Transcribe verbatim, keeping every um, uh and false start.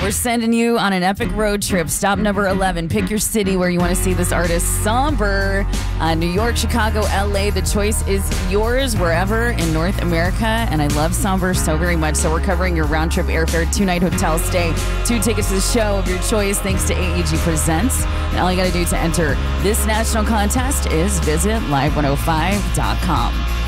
We're sending you on an epic road trip. Stop number eleven. Pick your city where you want to see this artist. Somber. Uh, New York, Chicago, L A. The choice is yours wherever in North America. And I love Somber so very much. So we're covering your round trip airfare, two-night hotel stay, two tickets to the show of your choice thanks to A E G Presents. And all you got to do to enter this national contest is visit live one oh five dot com.